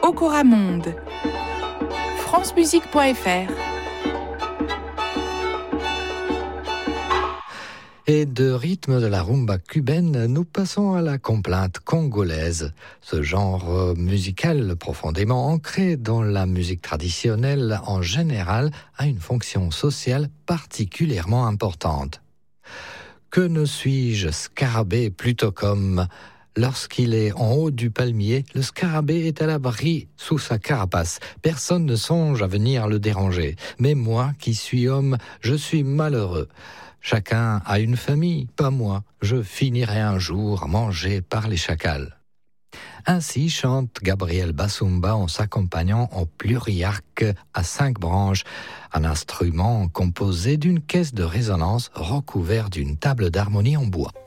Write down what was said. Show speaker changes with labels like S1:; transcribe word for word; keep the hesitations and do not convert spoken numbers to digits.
S1: Okoramonde. francemusique point f r.
S2: Et de rythme de la rumba cubaine, nous passons à la complainte congolaise. Ce genre musical profondément ancré dans la musique traditionnelle en général a une fonction sociale particulièrement importante. Que ne suis-je scarabée plutôt comme... Lorsqu'il est en haut du palmier, le scarabée est à l'abri sous sa carapace. Personne ne songe à venir le déranger. Mais moi, qui suis homme, je suis malheureux. Chacun a une famille, pas moi. Je finirai un jour mangé par les chacals. Ainsi chante Gabriel Basumba en s'accompagnant au pluriarque à cinq branches, un instrument composé d'une caisse de résonance recouvert d'une table d'harmonie en bois.